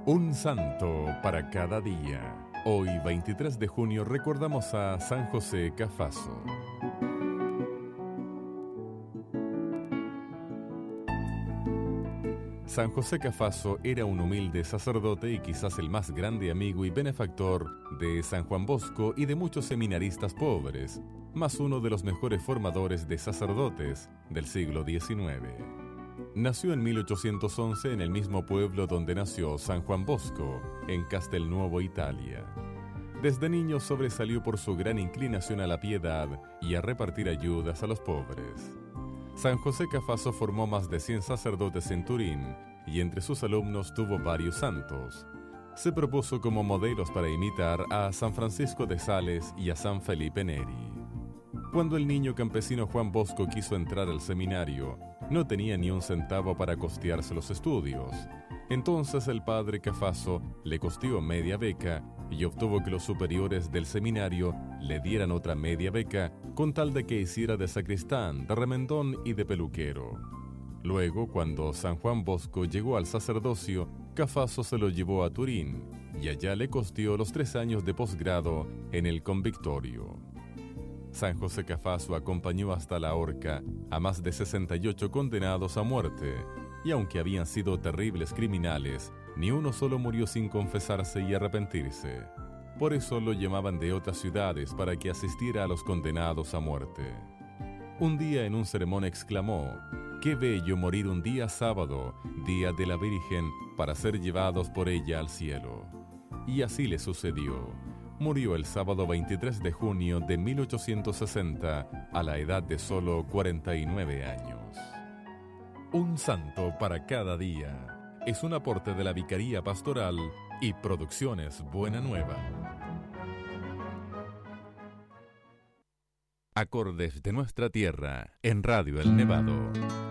Un santo para cada día. Hoy, 23 de junio, recordamos a San José Cafaso. San José Cafaso era un humilde sacerdote y quizás el más grande amigo y benefactor de San Juan Bosco y de muchos seminaristas pobres, más uno de los mejores formadores de sacerdotes del siglo XIX. Nació en 1811 en el mismo pueblo donde nació San Juan Bosco, en Castelnuovo, Italia. Desde niño sobresalió por su gran inclinación a la piedad y a repartir ayudas a los pobres. San José Cafaso formó más de 100 sacerdotes en Turín y entre sus alumnos tuvo varios santos. Se propuso como modelos para imitar a San Francisco de Sales y a San Felipe Neri. Cuando el niño campesino Juan Bosco quiso entrar al seminario, no tenía ni un centavo para costearse los estudios. Entonces el padre Cafaso le costeó media beca y obtuvo que los superiores del seminario le dieran otra media beca con tal de que hiciera de sacristán, de remendón y de peluquero. Luego, cuando San Juan Bosco llegó al sacerdocio, Cafaso se lo llevó a Turín y allá le costeó los 3 años de posgrado en el convictorio. San José Cafaso acompañó hasta la horca a más de 68 condenados a muerte, y aunque habían sido terribles criminales, ni uno solo murió sin confesarse y arrepentirse. Por eso lo llamaban de otras ciudades para que asistiera a los condenados a muerte. Un día en un sermón exclamó: «Qué bello morir un día sábado, día de la Virgen, para ser llevados por ella al cielo». Y así le sucedió. Murió el sábado 23 de junio de 1860 a la edad de solo 49 años. Un santo para cada día es un aporte de la Vicaría Pastoral y Producciones Buena Nueva. Acordes de nuestra tierra en Radio El Nevado.